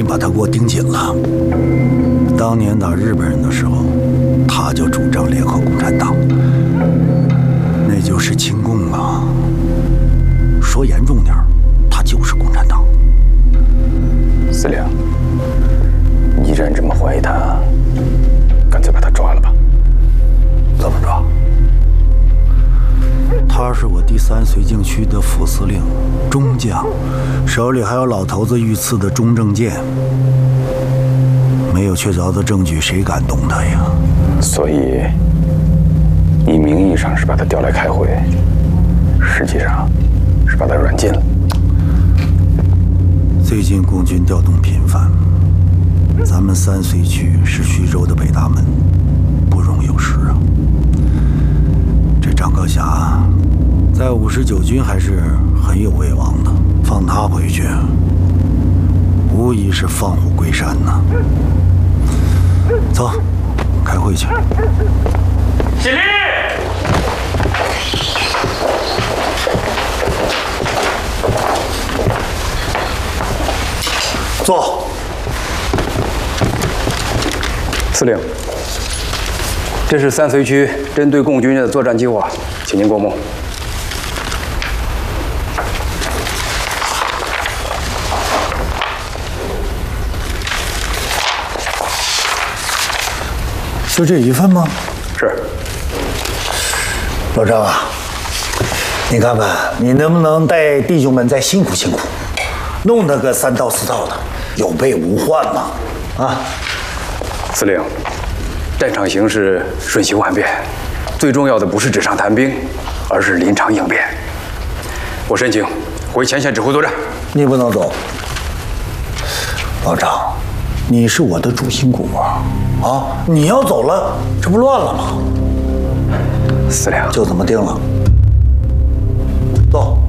把他给我盯紧了。当年打日本人的时候，他就主张联合共产党，那就是亲共啊。说严重点，他就是共产党。 司令，你既然这么怀疑他，干脆把他抓了吧。 怎么抓？他是我第3绥靖区的副司令，中将，手里还有老头子御赐的中正剑。没有确凿的证据，谁敢动他呀？ 所以，你名义上是把他调来开会，实际上是把他软禁了。 最近共军调动频繁，咱们3绥区是徐州的北大门，不容有失啊。这张克侠在59军还是很有威望的，放他回去，无疑是放虎归山呐。走，开会去。 起立！ 坐。 司令，这是3绥区针对共军的作战计划，请您过目。 就这一份吗？ 是。 老张啊，你看看你能不能带弟兄们再辛苦辛苦，弄他个3套4套的，有备无患嘛。啊， 司令，战场形势瞬息万变，最重要的不是纸上谈兵，而是临场应变。我申请回前线指挥作战。 你不能走，老张，你是我的主心骨啊！啊，你要走了，这不乱了吗？ 司令， 就这么定了。走。